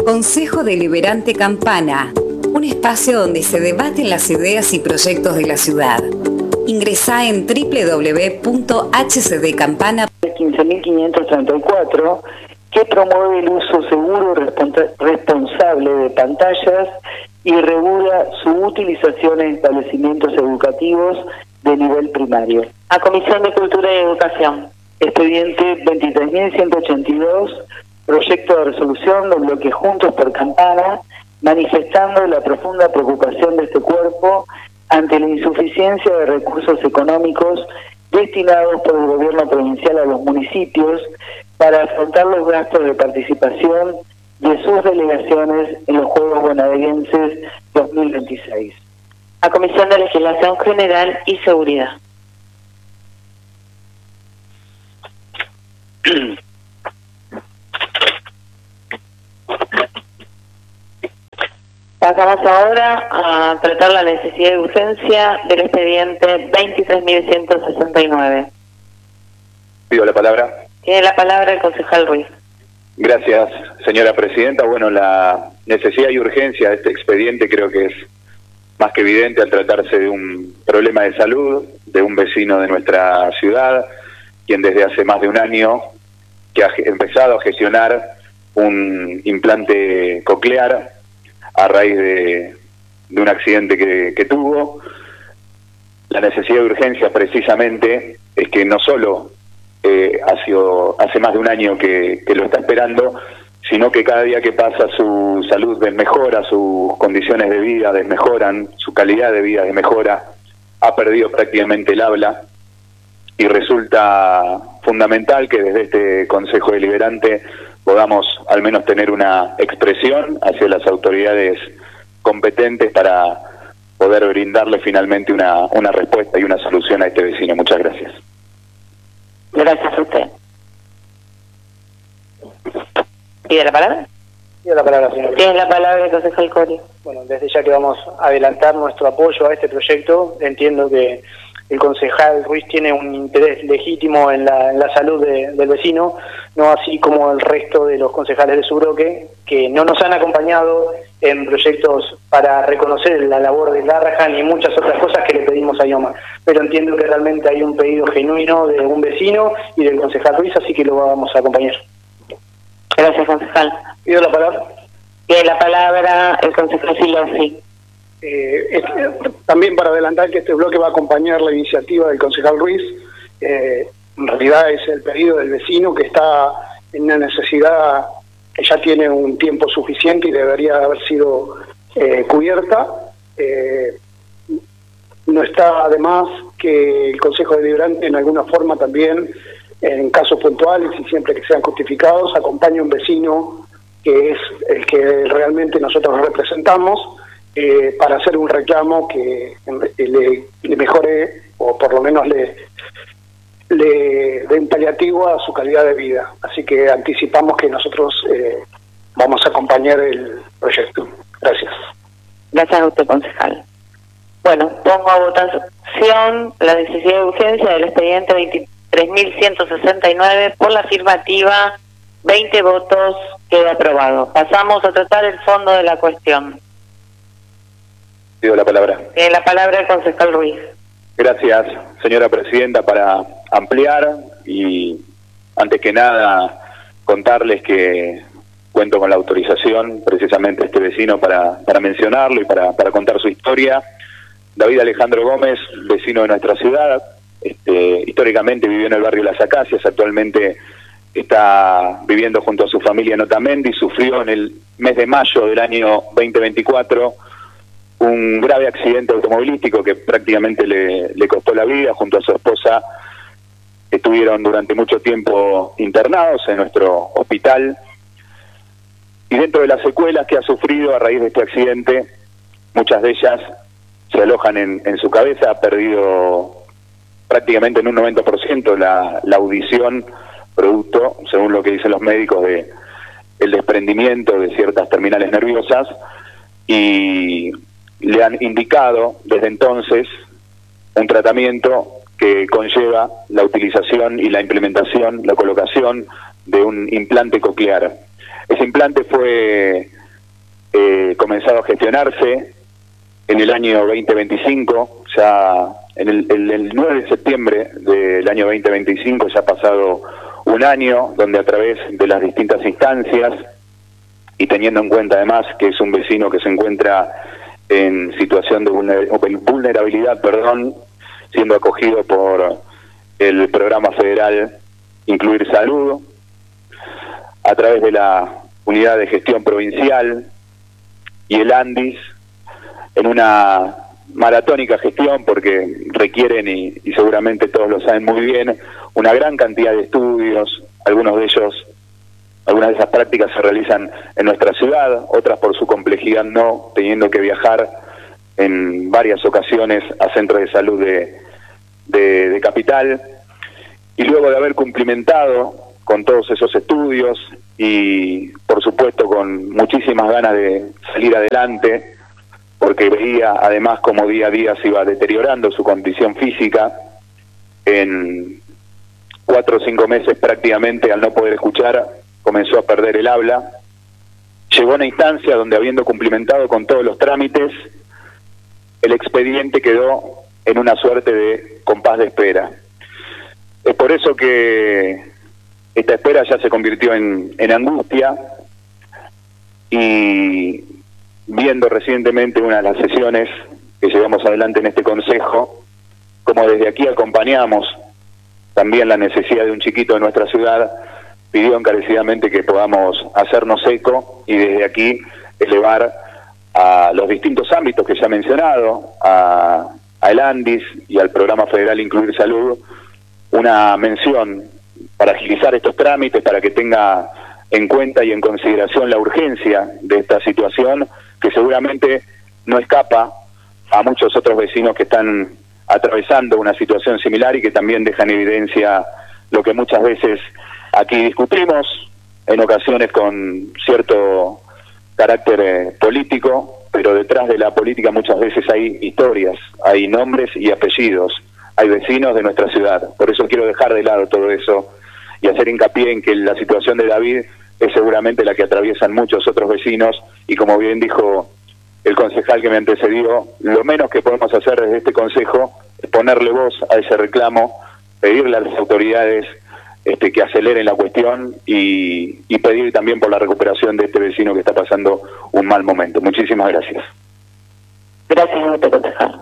Consejo Deliberante Campana, un espacio donde se debaten las ideas y proyectos de la ciudad. Ingresá en www.hcdcampana. 15.534, que promueve el uso seguro responsable de pantallas y regula su utilización en establecimientos educativos de nivel primario. A Comisión de Cultura y Educación. Expediente 23.182, proyecto de resolución del bloque Juntos por Campana, manifestando la profunda preocupación de este cuerpo ante la insuficiencia de recursos económicos destinados por el gobierno provincial a los municipios para afrontar los gastos de participación de sus delegaciones en los Juegos Bonaerenses 2026. A Comisión de Legislación General y Seguridad. Pasamos ahora a tratar la necesidad de urgencia del expediente 23.169. Pido la palabra. Tiene la palabra el concejal Ruiz. Gracias, señora presidenta. Bueno, la necesidad y urgencia de este expediente creo que es más que evidente al tratarse de un problema de salud de un vecino de nuestra ciudad, quien desde hace más de un año que ha empezado a gestionar un implante coclear a raíz de un accidente que tuvo. La necesidad de urgencia precisamente es que no solo hace más de un año que lo está esperando, sino que cada día que pasa su salud desmejora, sus condiciones de vida desmejoran, su calidad de vida desmejora, ha perdido prácticamente el habla, y resulta fundamental que desde este Consejo Deliberante podamos al menos tener una expresión hacia las autoridades competentes para poder brindarle finalmente una respuesta y una solución a este vecino. Muchas gracias. Gracias a usted. ¿Pide la palabra? Pido la palabra, señor. Tiene la palabra el concejal Cori. Bueno, desde ya que vamos a adelantar nuestro apoyo a este proyecto, entiendo que el concejal Ruiz tiene un interés legítimo en la salud del vecino, no así como el resto de los concejales de su bloque, que no nos han acompañado en proyectos para reconocer la labor de Garrahan y muchas otras cosas que le pedimos a IOMA. Pero entiendo que realmente hay un pedido genuino de un vecino y del concejal Ruiz, así que lo vamos a acompañar. Gracias, concejal. Pido la palabra. Tiene la palabra el concejal Silossi. También para adelantar que este bloque va a acompañar la iniciativa del concejal Ruiz. En realidad es el pedido del vecino que está en una necesidad que ya tiene un tiempo suficiente y debería haber sido cubierta. No está además que el Consejo Deliberante en alguna forma también, en casos puntuales y siempre que sean justificados, acompañe a un vecino que es el que realmente nosotros representamos, para hacer un reclamo que le mejore o por lo menos le dé un paliativo a su calidad de vida. Así que anticipamos que nosotros vamos a acompañar el proyecto. Gracias. Gracias a usted, concejal. Bueno, pongo a votación la necesidad de urgencia del expediente 23.169. Por la afirmativa, 20 votos, queda aprobado. Pasamos a tratar el fondo de la cuestión. Pido la palabra. Tiene la palabra el concejal Ruiz. Gracias, señora presidenta. Para ampliar y antes que nada contarles que cuento con la autorización precisamente de este vecino para mencionarlo y para contar su historia. David Alejandro Gómez, vecino de nuestra ciudad, históricamente vivió en el barrio Las Acacias, actualmente está viviendo junto a su familia en Otamendi. Sufrió en el mes de mayo del año 2024 un grave accidente automovilístico que prácticamente le costó la vida. Junto a su esposa estuvieron durante mucho tiempo internados en nuestro hospital, y dentro de las secuelas que ha sufrido a raíz de este accidente, muchas de ellas se alojan en su cabeza. Ha perdido prácticamente en un 90% la audición, producto, según lo que dicen los médicos, de el desprendimiento de ciertas terminales nerviosas, y le han indicado desde entonces un tratamiento que conlleva la utilización y la implementación, la colocación de un implante coclear. Ese implante fue comenzado a gestionarse en el año 2025, ya en el 9 de septiembre del año 2025 ya ha pasado un año, donde a través de las distintas instancias, y teniendo en cuenta además que es un vecino que se encuentra en situación de vulnerabilidad, siendo acogido por el programa federal Incluir Salud, a través de la Unidad de Gestión Provincial y el ANDIS, en una maratónica gestión, porque requieren, y seguramente todos lo saben muy bien, una gran cantidad de estudios. Algunas de esas prácticas se realizan en nuestra ciudad, otras por su complejidad no, teniendo que viajar en varias ocasiones a centros de salud de capital. Y luego de haber cumplimentado con todos esos estudios y por supuesto con muchísimas ganas de salir adelante, porque veía además como día a día se iba deteriorando su condición física, en 4 o 5 meses prácticamente, al no poder escuchar, comenzó a perder el habla. Llegó a una instancia donde, habiendo cumplimentado con todos los trámites, el expediente quedó en una suerte de compás de espera. Es por eso que esta espera ya se convirtió en angustia, y viendo recientemente una de las sesiones que llevamos adelante en este consejo, como desde aquí acompañamos también la necesidad de un chiquito de nuestra ciudad, pidió encarecidamente que podamos hacernos eco y desde aquí elevar a los distintos ámbitos que ya he mencionado, al ANDIS y al Programa Federal Incluir Salud, una mención para agilizar estos trámites, para que tenga en cuenta y en consideración la urgencia de esta situación, que seguramente no escapa a muchos otros vecinos que están atravesando una situación similar y que también dejan en evidencia lo que muchas veces aquí discutimos, en ocasiones con cierto carácter político, pero detrás de la política muchas veces hay historias, hay nombres y apellidos, hay vecinos de nuestra ciudad. Por eso quiero dejar de lado todo eso y hacer hincapié en que la situación de David es seguramente la que atraviesan muchos otros vecinos, y como bien dijo el concejal que me antecedió, lo menos que podemos hacer desde este consejo es ponerle voz a ese reclamo, pedirle a las autoridades que aceleren la cuestión y pedir también por la recuperación de este vecino que está pasando un mal momento. Muchísimas gracias. Gracias, concejal.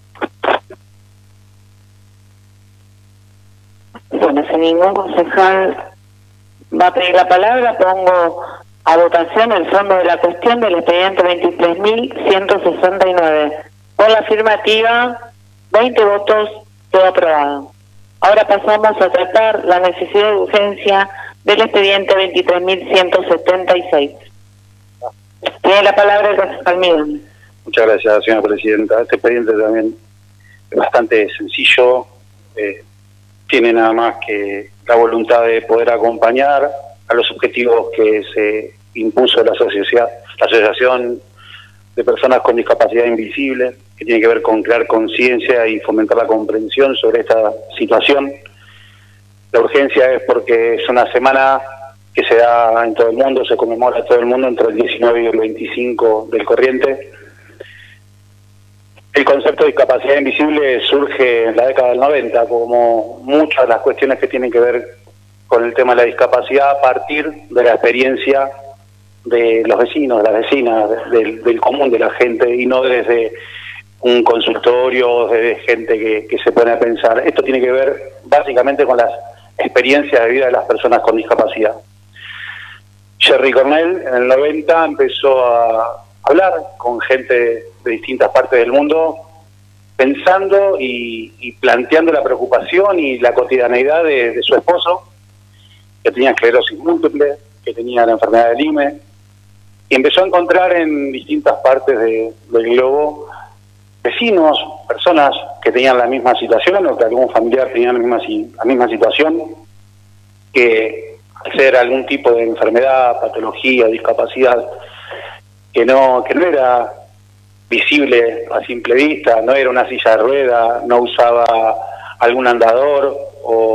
Bueno, si ningún concejal va a pedir la palabra, pongo a votación el fondo de la cuestión del expediente 23.169. Por la afirmativa, 20 votos, quedó aprobado. Ahora pasamos a tratar la necesidad de urgencia del expediente 23.176. Tiene la palabra el concejal Miguel. Muchas gracias, señora presidenta. Este expediente también es bastante sencillo. Tiene nada más que la voluntad de poder acompañar a los objetivos que se impuso la Asociación de Personas con Discapacidad Invisible, que tiene que ver con crear conciencia y fomentar la comprensión sobre esta situación. La urgencia es porque es una semana que se da en todo el mundo, se conmemora en todo el mundo entre el 19 y el 25 del corriente. El concepto de discapacidad invisible surge en la década del 90, como muchas de las cuestiones que tienen que ver con el tema de la discapacidad, a partir de la experiencia de los vecinos, de las vecinas, del común de la gente, y no desde un consultorio, desde gente que se pone a pensar. Esto tiene que ver básicamente con las experiencias de vida de las personas con discapacidad. Jerry Cornell en el 90 empezó a hablar con gente de distintas partes del mundo, pensando y planteando la preocupación y la cotidianeidad de su esposo, que tenía esclerosis múltiple, que tenía la enfermedad del Lyme, y empezó a encontrar en distintas partes del globo vecinos, personas que tenían la misma situación o que algún familiar tenía la misma situación, que al ser algún tipo de enfermedad, patología, discapacidad, que no era visible a simple vista, no era una silla de rueda, no usaba algún andador o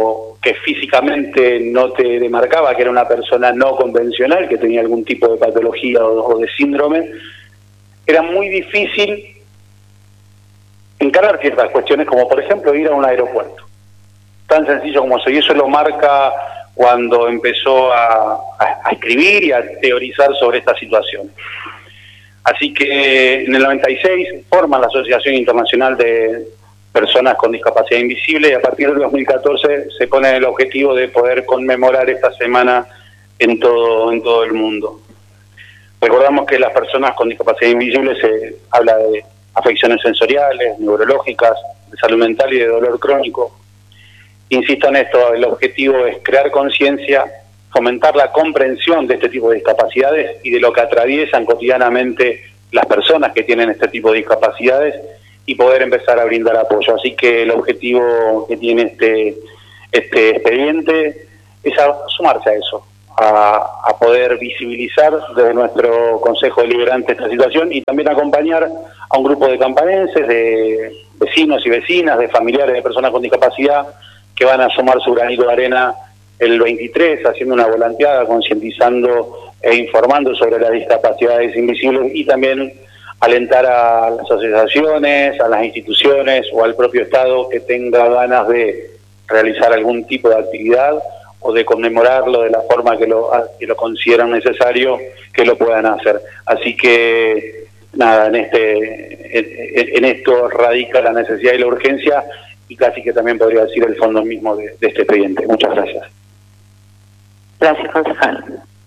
que físicamente no te demarcaba que era una persona no convencional, que tenía algún tipo de patología o de síndrome, era muy difícil encarar ciertas cuestiones, como por ejemplo ir a un aeropuerto. Tan sencillo como eso, y eso lo marca cuando empezó a escribir y a teorizar sobre esta situación. Así que en el 96 forman la Asociación Internacional de Personas con Discapacidad Invisible, y a partir del 2014 se pone el objetivo de poder conmemorar esta semana en todo el mundo. Recordamos que las personas con discapacidad invisible se habla de afecciones sensoriales, neurológicas, de salud mental y de dolor crónico. Insisto en esto, el objetivo es crear conciencia, fomentar la comprensión de este tipo de discapacidades y de lo que atraviesan cotidianamente las personas que tienen este tipo de discapacidades, y poder empezar a brindar apoyo. Así que el objetivo que tiene este expediente es sumarse a eso, a poder visibilizar desde nuestro Consejo Deliberante esta situación, y también acompañar a un grupo de campanenses, de vecinos y vecinas, de familiares de personas con discapacidad, que van a sumar su granito de arena el 23, haciendo una volanteada, concientizando e informando sobre las discapacidades invisibles, y también alentar a las asociaciones, a las instituciones o al propio Estado que tenga ganas de realizar algún tipo de actividad o de conmemorarlo de la forma que lo consideran necesario, que lo puedan hacer. Así que nada, en esto radica la necesidad y la urgencia, y casi que también podría decir el fondo mismo de este expediente. Muchas gracias. Gracias, concejal.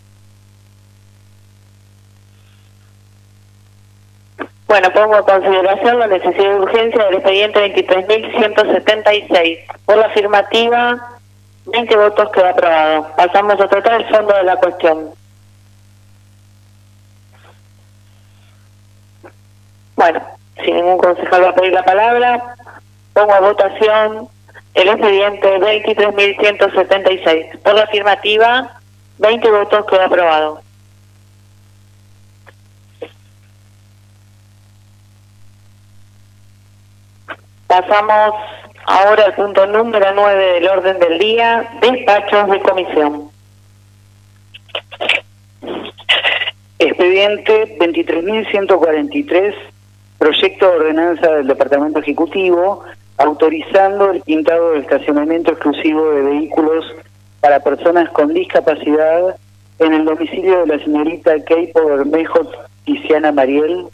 Bueno, pongo a consideración la necesidad de urgencia del expediente 23.176. Por la afirmativa, 20 votos, quedó aprobado. Pasamos a tratar el fondo de la cuestión. Bueno, si ningún concejal va a pedir la palabra, pongo a votación el expediente 23.176. Por la afirmativa, 20 votos, quedó aprobado. Pasamos ahora al punto número 9 del orden del día, despachos de comisión. Expediente 23.143, proyecto de ordenanza del Departamento Ejecutivo, autorizando el pintado del estacionamiento exclusivo de vehículos para personas con discapacidad en el domicilio de la señorita Keipo Bermejo Tiziana Mariel.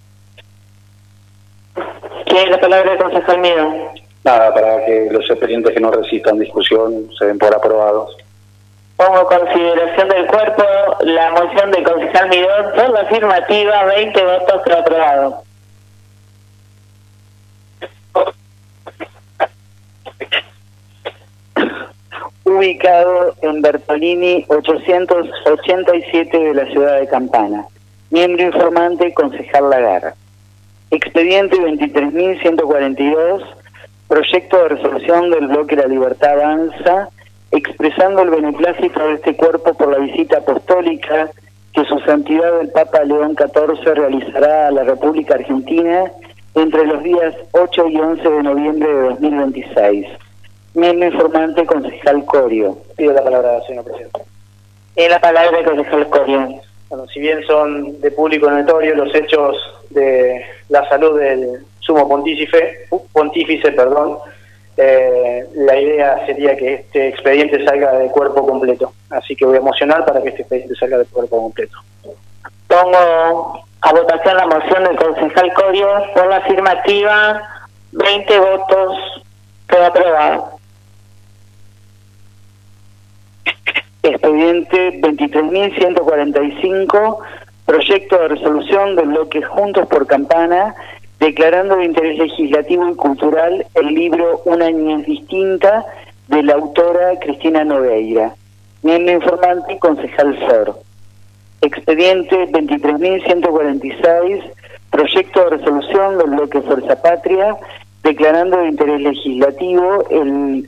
Tiene la palabra el concejal Midón. Nada, para que los expedientes que no resistan discusión se den por aprobados. Pongo a consideración del cuerpo la moción del concejal Midón. Por la afirmativa, 20 votos, quedó aprobado. Ubicado en Bertolini 887 de la ciudad de Campana. Miembro informante, concejal Lagar. Expediente 23.142, proyecto de resolución del bloque La Libertad Avanza, expresando el beneplácito de este cuerpo por la visita apostólica que su santidad el Papa León XIV realizará a la República Argentina entre los días 8 y 11 de noviembre de 2026. Miembro informante, concejal Corio. Pido la palabra, señor presidente. Tiene la palabra el concejal Corio. Bueno, si bien son de público notorio los hechos de la salud del sumo pontífice, la idea sería que este expediente salga de cuerpo completo. Así que voy a mocionar para que este expediente salga de cuerpo completo. Pongo a votación la moción del concejal Corio. Por la afirmativa, 20 votos, quedó aprobado. Expediente 23.145, proyecto de resolución del bloque Juntos por Campana, declarando de interés legislativo y cultural el libro Una niñez distinta, de la autora Cristina Nogueira. Miembro informante, concejal Sor. Expediente 23.146, proyecto de resolución del bloque Fuerza Patria, declarando de interés legislativo el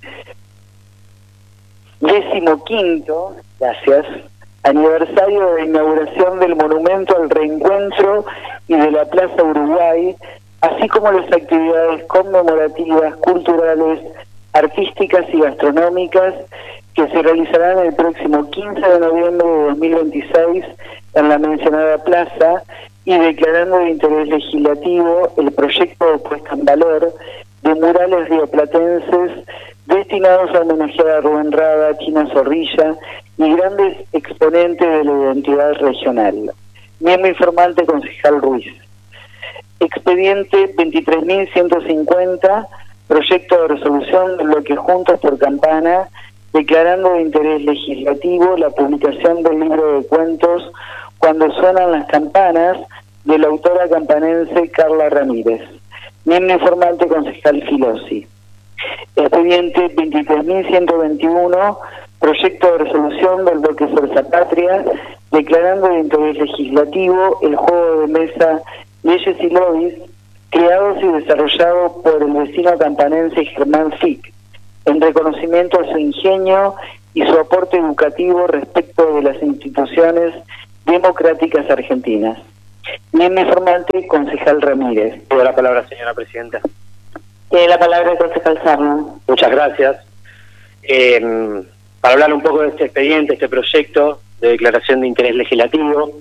15º, gracias, aniversario de inauguración del Monumento al Reencuentro y de la Plaza Uruguay, así como las actividades conmemorativas, culturales, artísticas y gastronómicas que se realizarán el próximo 15 de noviembre de 2026 en la mencionada plaza, y declarando de interés legislativo el proyecto de puesta en valor de murales rioplatenses destinados a homenajear a Rubén Rada, China Zorrilla y grandes exponentes de la identidad regional. Miembro informante, concejal Ruiz. Expediente 23.150, proyecto de resolución del bloque Juntos por Campana, declarando de interés legislativo la publicación del libro de cuentos Cuando suenan las campanas, de la autora campanense Carla Ramírez. Miembro informante, concejal Filosi. Expediente 23.121, proyecto de resolución del bloque Fuerza Patria, declarando de interés legislativo el juego de mesa Leyes y Lobbies, creados y desarrollados por el vecino campanense Germán Fick, en reconocimiento a su ingenio y su aporte educativo respecto de las instituciones democráticas argentinas. Miembro informante, concejal Ramírez. Toda la palabra, señora presidenta. Tiene la palabra el concejal Sarno. Muchas gracias. Para hablar un poco de este expediente, este proyecto de declaración de interés legislativo,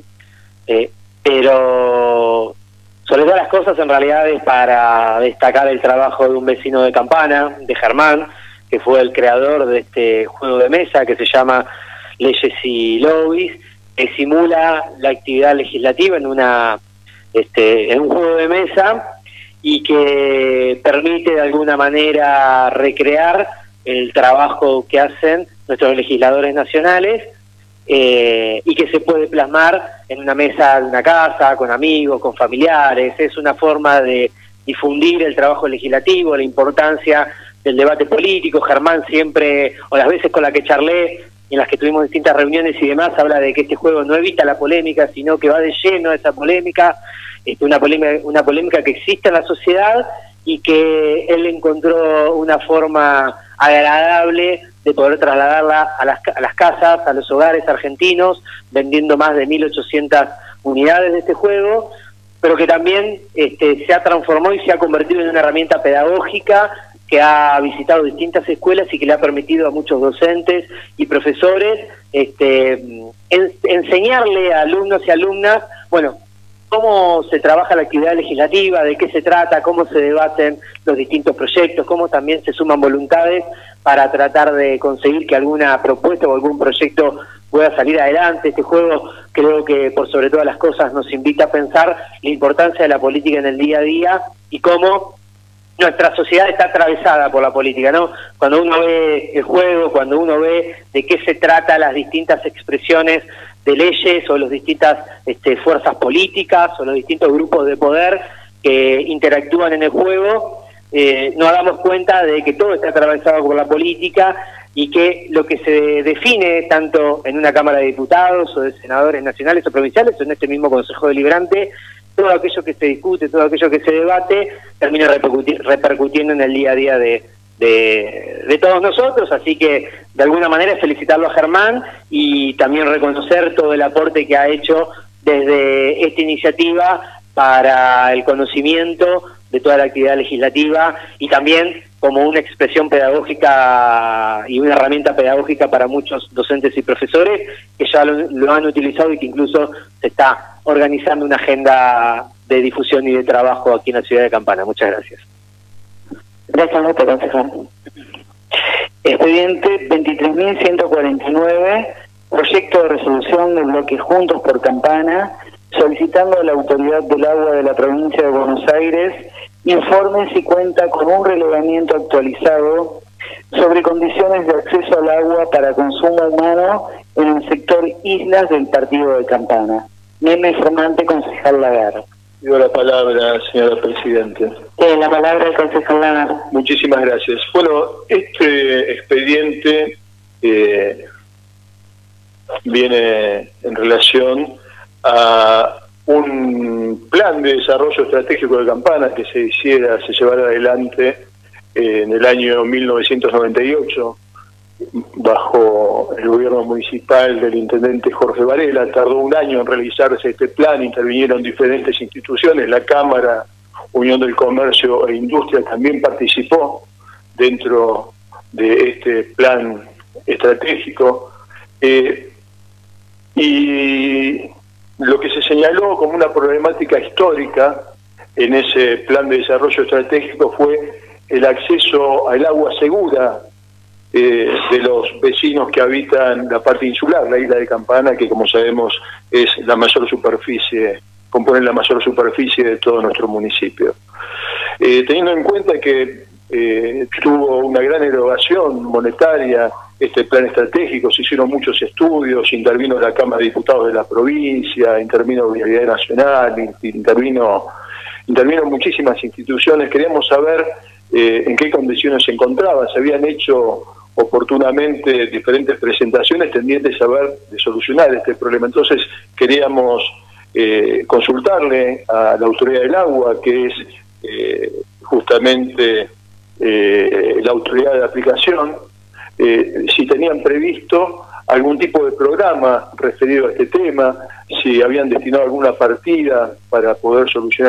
pero sobre todas las cosas en realidad es para destacar el trabajo de un vecino de Campana, de Germán, que fue el creador de este juego de mesa que se llama Leyes y Lobbies, que simula la actividad legislativa en en un juego de mesa y que permite de alguna manera recrear el trabajo que hacen nuestros legisladores nacionales, y que se puede plasmar en una mesa de una casa, con amigos, con familiares. Es una forma de difundir el trabajo legislativo, la importancia del debate político. Germán siempre, o las veces con las que charlé, en las que tuvimos distintas reuniones y demás, habla de que este juego no evita la polémica, sino que va de lleno a esa polémica, una polémica que existe en la sociedad, y que él encontró una forma agradable de poder trasladarla a las casas, a los hogares argentinos, vendiendo más de 1.800 unidades de este juego, pero que también se ha transformado y se ha convertido en una herramienta pedagógica que ha visitado distintas escuelas y que le ha permitido a muchos docentes y profesores enseñarle a alumnos y alumnas, cómo se trabaja la actividad legislativa, de qué se trata, cómo se debaten los distintos proyectos, cómo también se suman voluntades para tratar de conseguir que alguna propuesta o algún proyecto pueda salir adelante. Este juego creo que por sobre todas las cosas nos invita a pensar la importancia de la política en el día a día y cómo nuestra sociedad está atravesada por la política, ¿no? Cuando uno ve el juego, cuando uno ve de qué se trata las distintas expresiones de leyes o las distintas fuerzas políticas o los distintos grupos de poder que interactúan en el juego, nos damos cuenta de que todo está atravesado por la política y que lo que se define tanto en una Cámara de Diputados o de senadores nacionales o provinciales o en este mismo Consejo Deliberante, todo aquello que se discute, todo aquello que se debate, termina repercutiendo en el día a día de todos nosotros. Así que de alguna manera felicitarlo a Germán y también reconocer todo el aporte que ha hecho desde esta iniciativa para el conocimiento de toda la actividad legislativa y también como una expresión pedagógica y una herramienta pedagógica para muchos docentes y profesores que ya lo han utilizado y que incluso se está organizando una agenda de difusión y de trabajo aquí en la ciudad de Campana. Muchas gracias. Gracias, concejal. Expediente 23.149, proyecto de resolución del bloque Juntos por Campana, solicitando a la Autoridad del Agua de la Provincia de Buenos Aires informe si cuenta con un relevamiento actualizado sobre condiciones de acceso al agua para consumo humano en el sector Islas del Partido de Campana. Miembro informante, concejal Lagar. Digo la palabra, señora Presidenta. La palabra del concejal Lagar. Muchísimas gracias. Bueno, este expediente viene en relación a un plan de desarrollo estratégico de Campana que se llevara adelante en el año 1998 bajo el gobierno municipal del intendente Jorge Varela. Tardó un año en realizarse este plan, intervinieron diferentes instituciones, la Cámara, Unión del Comercio e Industria también participó dentro de este plan estratégico, y lo que se señaló como una problemática histórica en ese plan de desarrollo estratégico fue el acceso al agua segura de los vecinos que habitan la parte insular, la isla de Campana, que como sabemos es la mayor superficie, compone la mayor superficie de todo nuestro municipio. Teniendo en cuenta que tuvo una gran erogación monetaria este plan estratégico, se hicieron muchos estudios, intervino la Cámara de Diputados de la provincia, intervino Vialidad Nacional, intervino muchísimas instituciones. Queríamos saber en qué condiciones se encontraba. Se habían hecho oportunamente diferentes presentaciones tendientes a ver de solucionar este problema. Entonces queríamos consultarle a la Autoridad del Agua, que es justamente la autoridad de aplicación, si tenían previsto algún tipo de programa referido a este tema, si habían destinado alguna partida para poder solucionar